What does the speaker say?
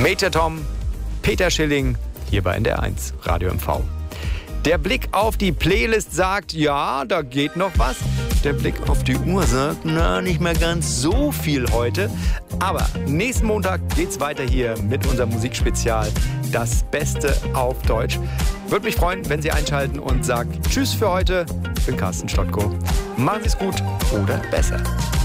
Major Tom, Peter Schilling, hier bei NDR1 Radio MV. Der Blick auf die Playlist sagt, ja, da geht noch was. Der Blick auf die Uhr sagt, na, nicht mehr ganz so viel heute. Aber nächsten Montag geht's weiter hier mit unserem Musikspezial. Das Beste auf Deutsch. Würde mich freuen, wenn Sie einschalten und sagen Tschüss für heute. Ich bin Carsten Stotko. Machen Sie es gut oder besser.